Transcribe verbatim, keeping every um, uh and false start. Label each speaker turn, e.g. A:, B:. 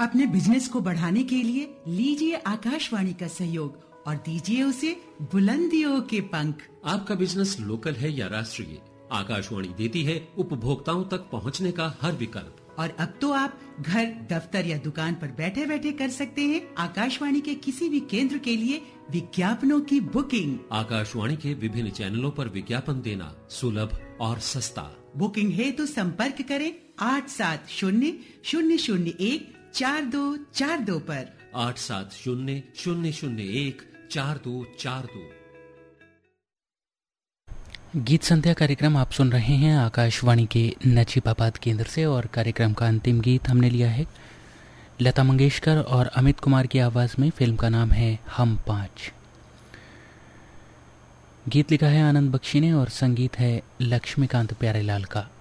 A: अपने बिजनेस को बढ़ाने के लिए लीजिए आकाशवाणी का सहयोग और दीजिए उसे बुलंदियों के पंख।
B: आपका बिजनेस लोकल है या राष्ट्रीय, आकाशवाणी देती है उपभोक्ताओं तक पहुंचने का हर विकल्प।
A: और अब तो आप घर, दफ्तर या दुकान पर बैठे बैठे कर सकते हैं आकाशवाणी के किसी भी केंद्र के लिए विज्ञापनों की बुकिंग।
B: आकाशवाणी के विभिन्न चैनलों पर विज्ञापन देना सुलभ और सस्ता।
A: बुकिंग है तो संपर्क करें आठ सात शून्य शून्य शून्य एक चार दो चार दो पर।
B: आठ सात शून्य शून्य शून्य एक चार दो चार दो।
C: गीत संध्या कार्यक्रम आप सुन रहे हैं आकाशवाणी के नजीबाबाद केंद्र से, और कार्यक्रम का अंतिम गीत हमने लिया है लता मंगेशकर और अमित कुमार की आवाज़ में। फिल्म का नाम है हम पाँच। गीत लिखा है आनंद बख्शी ने और संगीत है लक्ष्मीकांत प्यारेलाल का।